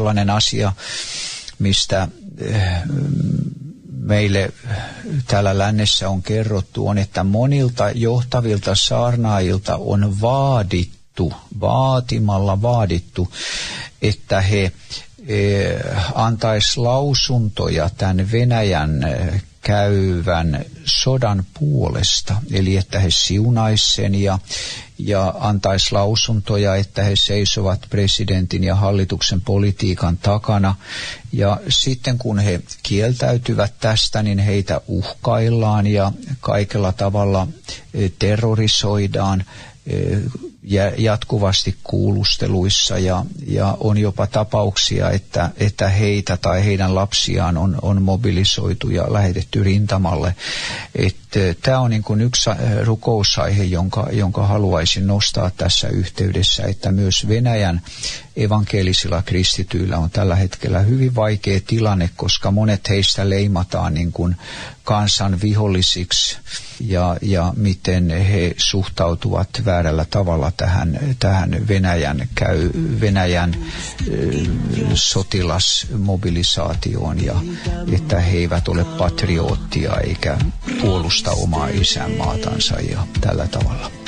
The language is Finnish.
Sellainen asia, mistä meille täällä lännessä on kerrottu, on, että monilta johtavilta saarnaajilta on vaadittu, että he antaisi lausuntoja tämän Venäjän käyvän sodan puolesta, eli että he siunaisi sen ja antaisi lausuntoja, että he seisovat presidentin ja hallituksen politiikan takana. Ja sitten kun he kieltäytyvät tästä, niin heitä uhkaillaan ja kaikella tavalla terrorisoidaan jatkuvasti kuulusteluissa ja on jopa tapauksia, että heitä tai heidän lapsiaan on mobilisoitu ja lähetetty rintamalle. Tämä on niin kuin yksi rukousaihe, jonka haluaisin nostaa tässä yhteydessä, että myös Venäjän evankelisilla kristityillä on tällä hetkellä hyvin vaikea tilanne, koska monet heistä leimataan niin kuin kansan vihollisiksi ja miten he suhtautuvat väärällä tavalla tähän Venäjän sotilasmobilisaatioon ja että he eivät ole patrioottia eikä puolusta omaa isänmaatansa ja tällä tavalla.